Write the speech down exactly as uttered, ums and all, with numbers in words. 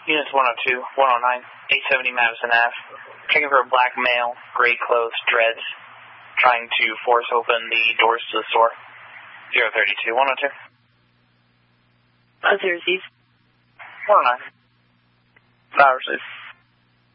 Units one oh two, one oh nine, eight seventy Madison Avenue. Checking for a black male, gray clothes, dreads, trying to force open the doors to the store. zero thirty-two, one oh two. Uh, zero Z's. one oh nine. Five or six.